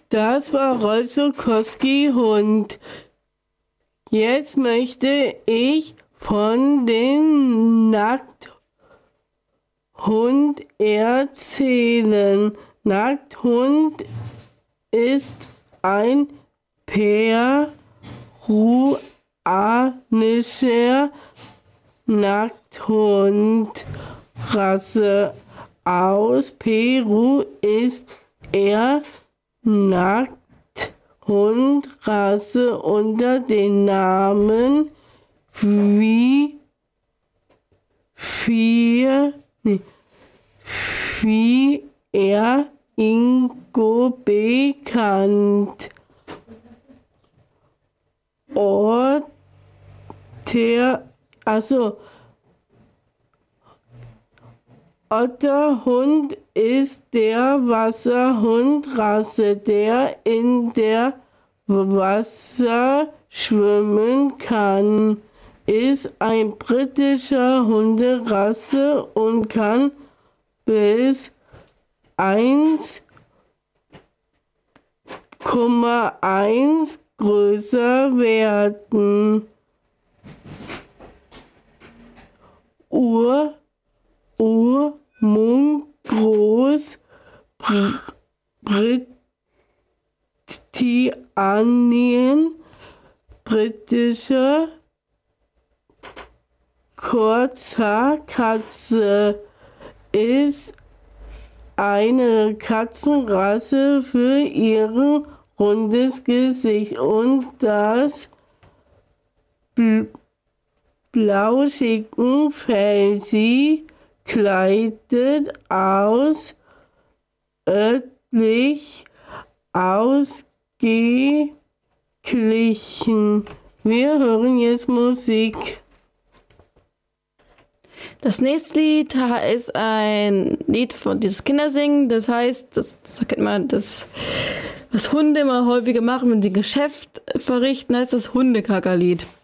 Das war Rolf Zuckowski Hund. Jetzt möchte ich von dem Nackthund erzählen. Nackthund ist ein peruanischer Nackthundrasse. Aus Peru ist er Nackthundrasse unter dem Namen wie er Ingo bekannt. Otterhund ist der Wasserhundrasse, der in der Wasser schwimmen kann, ist ein britischer Hunderasse und kann bis 1,1 größer werden. Mundgroß, Britannien, britische Kurzhaarkatze ist eine Katzenrasse für ihr rundes Gesicht und das blauschigen Fell. Sie kleidet örtlich ausgeglichen. Wir hören jetzt Musik. Das nächste Lied ist ein Lied von dieses Kindersingen. Das heißt, das kennt man, was Hunde immer häufiger machen, wenn sie Geschäft verrichten, heißt das Hundekackerlied.